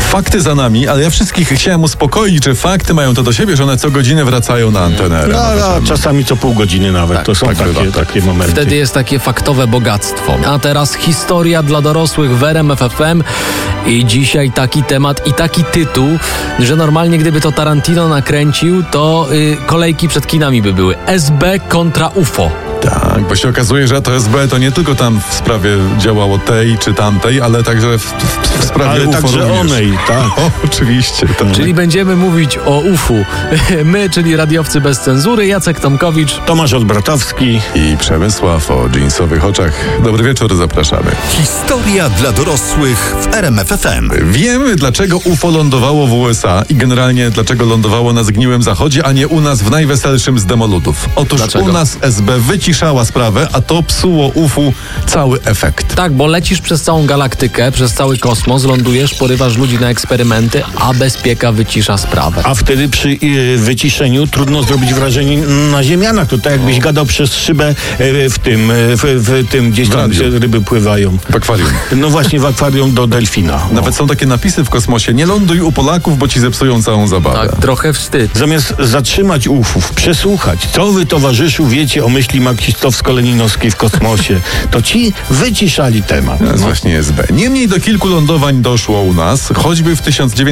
Fakty za nami, ale ja wszystkich chciałem uspokoić, że fakty mają to do siebie, że one co godzinę wracają na antenę. Czasami co pół godziny nawet. Tak, to są takie momenty. Wtedy jest takie faktowe bogactwo. A teraz historia dla dorosłych w RMF FM i dzisiaj taki temat i taki tytuł, że normalnie gdyby to Tarantino nakręcił, to kolejki przed kinami by były. SB kontra UFO. Tak, bo się okazuje, że to SB to nie tylko tam w sprawie działało tej czy tamtej, ale także w sprawie ale UFO także również. onej, tak. O, oczywiście. Tak. Czyli będziemy mówić o UFO. My, czyli radiowcy bez cenzury, Jacek Tomkowicz, Tomasz Olbratowski I Przemysław o dżinsowych oczach. Dobry wieczór, zapraszamy. Historia dla dorosłych w RMF FM. Wiemy, dlaczego UFO lądowało w USA i generalnie dlaczego lądowało na zgniłym zachodzie, a nie u nas w najweselszym z demoludów. Otóż Dlaczego? u nas SB wyciszała sprawę, a to psuło UFO cały efekt. tak, bo lecisz przez całą galaktykę, przez cały kosmos, lądujesz, porywasz ludzi na eksperymenty, a bezpieka wycisza sprawę. A wtedy przy wyciszeniu trudno zrobić wrażenie na ziemianach. To tak jakbyś gadał przez szybę w tym gdzieś tam radiu. gdzie ryby pływają. W akwarium. No właśnie w akwarium do delfina. Nawet są takie napisy w kosmosie: nie ląduj u Polaków, bo ci zepsują całą zabawę. Tak, trochę wstyd. Zamiast zatrzymać UFów, przesłuchać, co wy, towarzyszu, wiecie o myśli marksistowsko-leninowskiej w kosmosie, to ci wyciszali temat. To jest właśnie SB. Niemniej do kilku lądowań doszło u nas, choćby w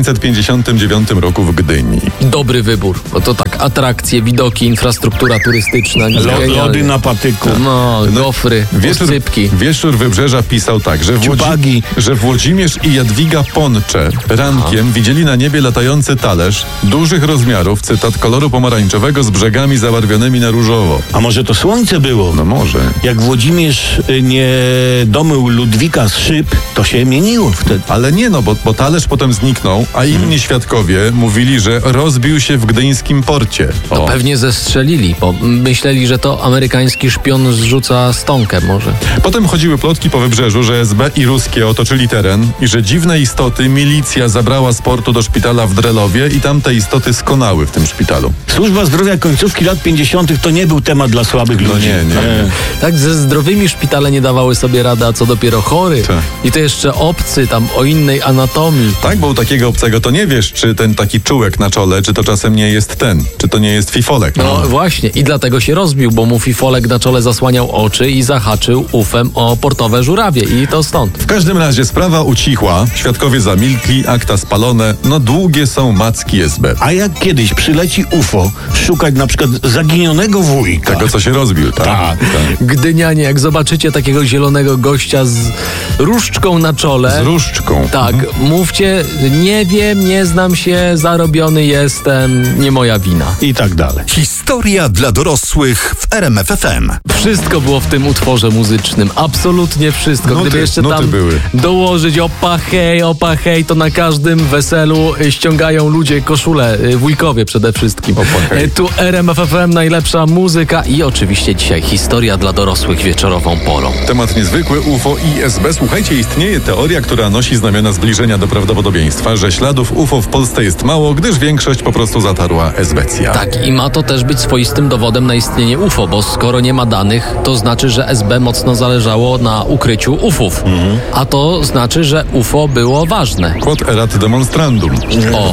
1959 roku w Gdyni. Dobry wybór, bo to tak, atrakcje, widoki, infrastruktura turystyczna. Lody na patyku. No, gofry, oscypki. Wieczór Wybrzeża pisał tak, Ciupagi. że Włodzimierz i Jadwiga Poncze rankiem widzieli na niebie latający talerz dużych rozmiarów, cytat, koloru pomarańczowego z brzegami zabarwionymi na różowo. A może to słońce było? No może. Jak Włodzimierz nie domył Ludwika z szyb, to się mieniło wtedy. Ale nie no, bo talerz potem zniknął, a inni świadkowie mówili, że rozbił się w gdyńskim porcie. To O. pewnie zestrzelili, bo myśleli, że to amerykański szpion zrzuca stonkę może. Potem chodziły plotki po Wybrzeżu, że SB i ruskie otoczyli teren i że dziwne istoty milicja zabrała z portu do szpitala w Drelowie i tam te istoty skonały w tym szpitalu. Służba zdrowia końcówki lat 50. to nie był temat dla słabych No ludzi. nie. Tak, ze zdrowymi szpitale nie dawały sobie rady, a co dopiero chory. Tak. I to jeszcze obcy, tam o innej anatomii. Tak, bo u takiego obcego to nie wiesz, czy ten taki czułek na czole, czy to czasem nie jest ten, czy to nie jest fifolek. No właśnie, i dlatego się rozbił, bo mu fifolek na czole zasłaniał oczy i zahaczył ufem o portowe żurawie i to stąd. W każdym razie sprawa ucichła, świadkowie zamilkli, akta spalone, no długie są macki SB. A jak kiedyś przyleci UFO szukać na przykład zaginionego wujka. Tego, co się rozbił, tak? Tak. Gdynianie, jak zobaczycie takiego zielonego gościa z różdżką na czole. Z różdżką. Tak, mówcie, nie wiem, nie znam się, zarobiony jestem, nie moja wina. I tak dalej. Historia dla dorosłych w RMF FM. Wszystko było w tym utworze muzycznym, absolutnie wszystko. Nuty, Gdyby jeszcze nuty tam były. dołożyć opa hej, to na każdym weselu ściągają ludzie koszule, wujkowie przede wszystkim. Opa hej. Tu RMF FM, najlepsza muzyka i oczywiście dzisiaj historia dla dorosłych wieczorową porą. Temat niezwykły, UFO i SB. Słuchajcie, istnieje teoria, która nosi znamiona zbliżenia do prawdopodobieństwa, że śladów UFO w Polsce jest mało, gdyż większość po prostu zatarła SBcja. Tak, i ma to też być swoistym dowodem na istnienie UFO, bo skoro nie ma danych, to znaczy, że SB mocno zależało na ukryciu UFów. A to znaczy, że UFO było ważne. Quod erat demonstrandum. O,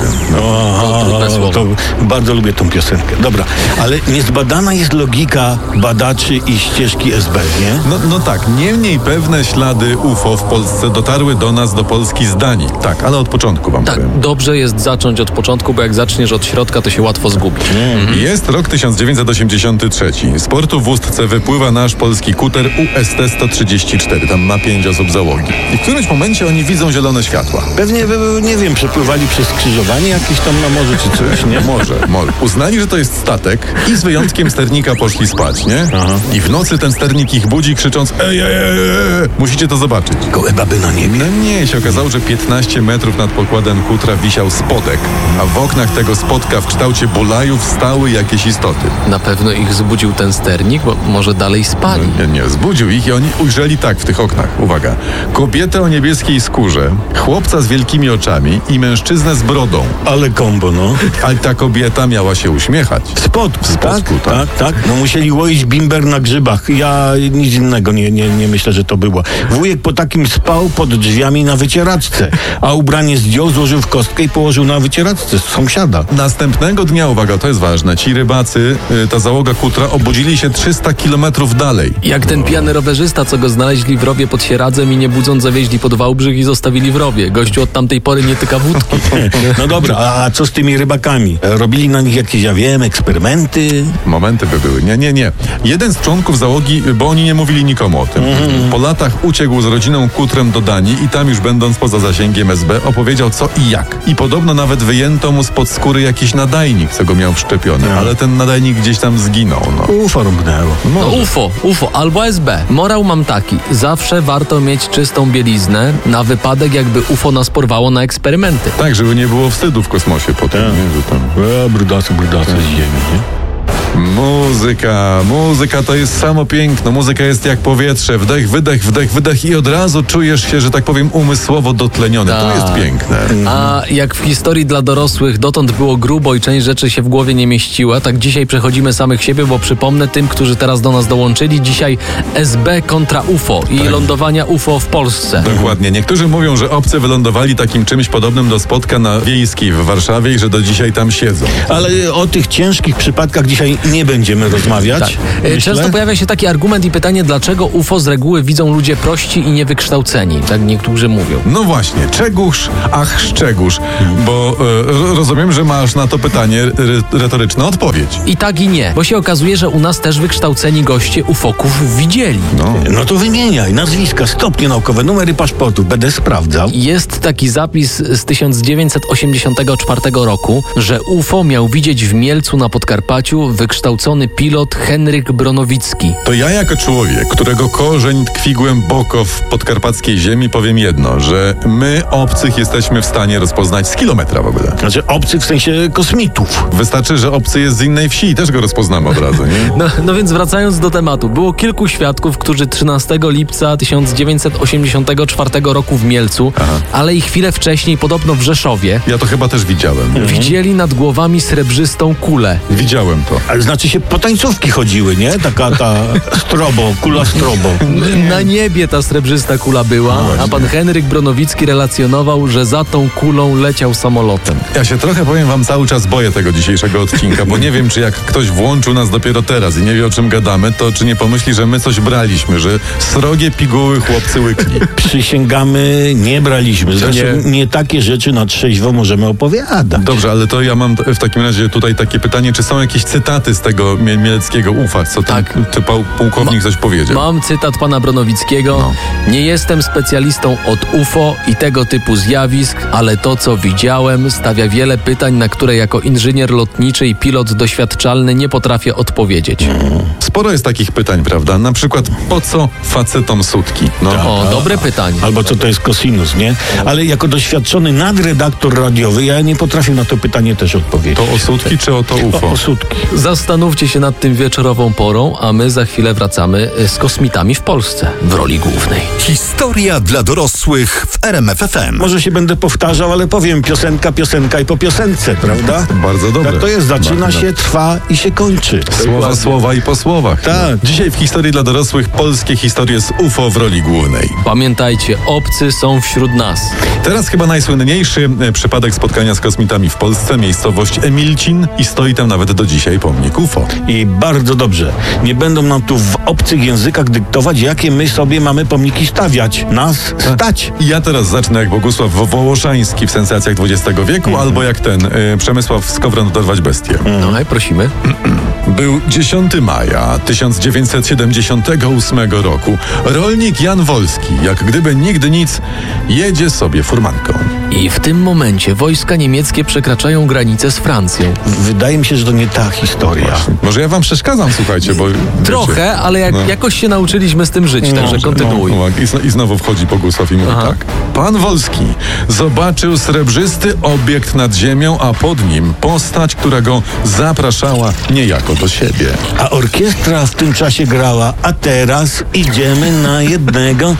trudne słowo. To bardzo lubię tą piosenkę. Dobra, ale niezbadana jest logika badaczy i ścieżki SB, nie? No tak, niemniej pewne ślady UFO w Polsce dotarły do nas, do Polski z Danii. Tak, ale od początku wam powiem. Tak, dobrze jest zacząć od początku, bo jak zaczniesz od środka, to się łatwo zgubić. Jest rok 1983. Z portu w Ustce wypływa nasz polski kuter UST-134. Tam ma 5 osób załogi. I w którymś momencie oni widzą zielone światła. Pewnie, nie wiem, przepływali przez skrzyżowanie jakieś tam na morze czy coś, nie? Może. Uznali, że to jest statek i z wyjątkiem sternika poszli spać, nie? Aha. I w nocy ten sternik ich budzi, krzycząc ej. Musicie to zobaczyć. Gołe baby na niebie. No nie, się okazało, że 15 metrów nad pokładem kutra wisiał spodek, a w oknach tego spodka w kształcie bulajów stały jakieś istoty. istoty. Na pewno ich zbudził ten sternik, bo może dalej spali. Nie, zbudził ich i oni ujrzeli tak w tych oknach. Uwaga. Kobietę o niebieskiej skórze, chłopca z wielkimi oczami i mężczyznę z brodą. Ale kombo, no. Ale ta kobieta miała się uśmiechać. W spodku, spodku, tak. No musieli łoić bimber na grzybach. Ja nic innego nie myślę, że to było. Wujek po takim spał pod drzwiami na wycieraczce, a ubranie zdjął, złożył w kostkę i położył na wycieraczce sąsiada. Następnego dnia, uwaga, to jest ważne, ci rybacy, ta załoga kutra obudzili się 300 kilometrów dalej. Jak ten pijany rowerzysta, co go znaleźli w rowie pod Sieradzem i nie budząc zawieźli pod Wałbrzych i zostawili w rowie. Gościu od tamtej pory nie tyka wódki. No dobra, a co z tymi rybakami? Robili na nich jakieś, ja wiem, eksperymenty? Momenty by były. Nie. Jeden z członków załogi, bo oni nie mówili nikomu o tym, po latach uciekł z rodziną kutrem do Danii i tam już będąc poza zasięgiem SB opowiedział co i jak. I podobno nawet wyjęto mu spod skóry jakiś nadajnik, co go miał wszczepiony, ale ten nadajnik gdzieś tam zginął. No. UFO rąbnęło. No UFO albo SB. Morał mam taki. Zawsze warto mieć czystą bieliznę na wypadek, jakby UFO nas porwało na eksperymenty. Tak, żeby nie było wstydu w kosmosie potem. Nie, że tam... Brudacy z ziemi, nie? Muzyka to jest samo piękno. Muzyka jest jak powietrze. Wdech, wydech i od razu czujesz się, że tak powiem, umysłowo dotleniony. To jest piękne. A jak w historii dla dorosłych dotąd było grubo i część rzeczy się w głowie nie mieściła, tak dzisiaj przechodzimy samych siebie, bo przypomnę tym, którzy teraz do nas dołączyli, dzisiaj SB kontra UFO i lądowania UFO w Polsce. Dokładnie. Niektórzy mówią, że obcy wylądowali takim czymś podobnym do spotka na Wiejskiej w Warszawie i że do dzisiaj tam siedzą. Ale o tych ciężkich przypadkach dzisiaj nie będziemy rozmawiać. Tak. Często pojawia się taki argument i pytanie, dlaczego UFO z reguły widzą ludzie prości i niewykształceni. Tak niektórzy mówią. No właśnie, czegóż, ach szczegóż, bo rozumiem, że masz na to pytanie retoryczną odpowiedź. I tak i nie, bo się okazuje, że u nas też wykształceni goście ufoków widzieli. No to wymieniaj nazwiska, stopnie naukowe, numery paszportów, będę sprawdzał. Jest taki zapis z 1984 roku, że UFO miał widzieć w Mielcu na Podkarpaciu wykształcony pilot Henryk Bronowicki. To ja jako człowiek, którego korzeń tkwi głęboko w podkarpackiej ziemi, powiem jedno, że my obcych jesteśmy w stanie rozpoznać z kilometra w ogóle. Znaczy obcych w sensie kosmitów. Wystarczy, że obcy jest z innej wsi i też go rozpoznamy od razu, nie? No więc wracając do tematu. Było kilku świadków, którzy 13 lipca 1984 roku w Mielcu, ale i chwilę wcześniej podobno w Rzeszowie, Ja to chyba też widziałem. widzieli nad głowami srebrzystą kulę. Widziałem to. Ale znaczy się po tańcówki chodziły, nie? Taka ta strobo, kula strobo. Na niebie ta srebrzysta kula była, a pan Henryk Bronowicki relacjonował, że za tą kulą leciał samolotem. Ja się trochę, powiem wam, cały czas boję tego dzisiejszego odcinka, bo nie wiem, czy jak ktoś włączył nas dopiero teraz i nie wie, o czym gadamy, to czy nie pomyśli, że my coś braliśmy, że srogie piguły chłopcy łykli. Przysięgamy, nie braliśmy. Zresztą nie takie rzeczy na trzeźwo możemy opowiadać. Dobrze, ale to ja mam w takim razie tutaj takie pytanie, czy są jakieś cytaty z tego mieleckiego UFA, co Tak. ten pułkownik coś powiedział? Mam cytat pana Bronowickiego. Nie jestem specjalistą od UFO i tego typu zjawisk, ale to, co widziałem, stawia wiele pytań, na które jako inżynier lotniczy i pilot doświadczalny nie potrafię odpowiedzieć. Sporo jest takich pytań, prawda? Na przykład, po co facetom sutki? O, dobre pytanie. Albo co to jest kosinus, nie? Ale jako doświadczony nadredaktor radiowy, ja nie potrafię na to pytanie też odpowiedzieć. To o sutki czy o to UFO? O sutki. Zastanówcie się nad tym wieczorową porą, a my za chwilę wracamy z kosmitami w Polsce w roli głównej. Historia dla dorosłych w RMF FM. Może się będę powtarzał, ale powiem piosenka i po piosence, prawda? Bardzo dobre. Tak to jest, zaczyna się, trwa i się kończy. Słowa i po słowach. Tak. Dzisiaj w historii dla dorosłych polskie historie z UFO w roli głównej. Pamiętajcie, obcy są wśród nas. Teraz chyba najsłynniejszy przypadek spotkania z kosmitami w Polsce, miejscowość Emilcin i stoi tam nawet do dzisiaj pomnik UFO. I bardzo dobrze. Nie będą nam tu w obcych językach dyktować, jakie my sobie mamy pomniki stawiać. Nas stać. I ja teraz zacznę jak Bogusław Wołoszański w sensacjach XX wieku, albo jak ten Przemysław Skowron dorwać bestię. No i prosimy. Był 10 maja 1978 roku. Rolnik Jan Wolski, jak gdyby nigdy nic, jedzie sobie furmanką. I w tym momencie wojska niemieckie przekraczają granicę z Francją. Wydaje mi się, że to nie ta historia. Może ja wam przeszkadzam, słuchajcie, bo... Trochę, ale jakoś się nauczyliśmy z tym żyć, także kontynuuj. I znowu wchodzi Bogusław i mówi tak. Pan Wolski zobaczył srebrzysty obiekt nad ziemią, a pod nim postać, która go zapraszała niejako do siebie. A orkiestra w tym czasie grała, a teraz idziemy na jednego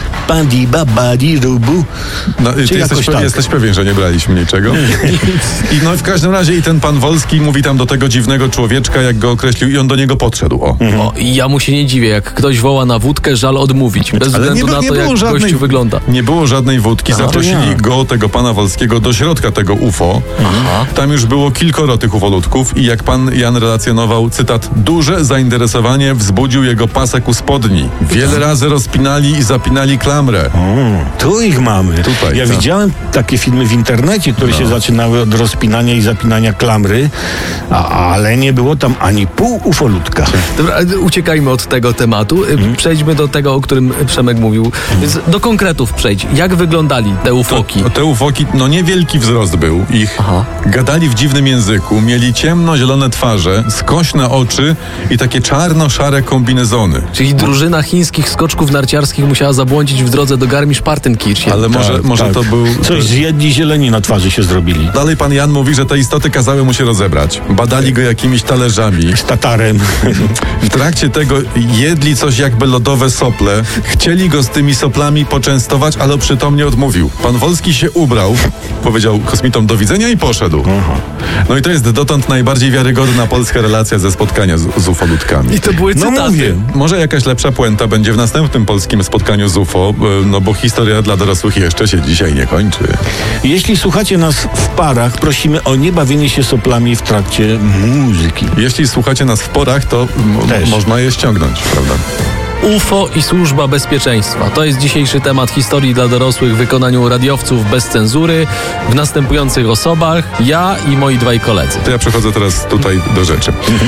badi rubu. No, ty jesteś pewien, że nie braliśmy niczego? I no w każdym razie i ten pan Wolski mówi tam do tego dziwnego człowieczka, jak go określił, i on do niego podszedł. I ja mu się nie dziwię, jak ktoś woła na wódkę, żal odmówić, bez względu na to, jak gościu wygląda. Nie było żadnej wódki, zaprosili go, tego pana Wolskiego, do środka tego UFO. Tam już było kilkoro tych ufolutków i jak pan Jan relacjonował, cytat, duże zainteresowanie wzbudził jego pasek u spodni. Wiele razy rozpinali i zapinali klamrę. Tu ich mamy. Tutaj, ja widziałem takie filmy w internecie, które się zaczynały od rozpinania i zapinania klamry, ale nie było tam ani pół ufolutka. Dobra, uciekajmy od tego tematu. Przejdźmy do tego, o którym Przemek mówił. Więc do konkretów przejdź. Jak wyglądali te ufoki? Te ufoki, no niewielki wzrost był ich. Gadali w dziwnym języku, mieli ciemno-zielone twarze, skośne oczy i takie czarno-szare kombinezony. Czyli drużyna chińskich skoczków narciarskich musiała zabłądzić w drodze do Garmisch-Partenkirchen. Ale może to był... Coś zjedli, zieleni na twarzy się zrobili. Dalej pan Jan mówi, że te istoty kazały mu się rozebrać. Badali go jakimiś talerzami. Z tatarem. W trakcie tego jedli coś jakby lodowe sople. Chcieli go z tymi soplami poczęstować, ale przytomnie odmówił. Pan Wolski się ubrał, powiedział kosmitom do widzenia i poszedł. No i to jest dotąd najbardziej wiarygodna polska relacja ze spotkania z ufolutkami. I to były cytaty. Mówię. Może jakaś lepsza puenta będzie w następnym polskim spotkaniu z UFO, no bo historia dla dorosłych jeszcze się dzisiaj nie kończy. Jeśli słuchacie nas w parach, prosimy o nie bawienie się soplami w trakcie muzyki. Jeśli słuchacie nas w porach, to można je ściągnąć, prawda? UFO i Służba Bezpieczeństwa. To jest dzisiejszy temat historii dla dorosłych w wykonaniu radiowców bez cenzury w następujących osobach. Ja i moi dwaj koledzy. To ja przechodzę teraz tutaj do rzeczy.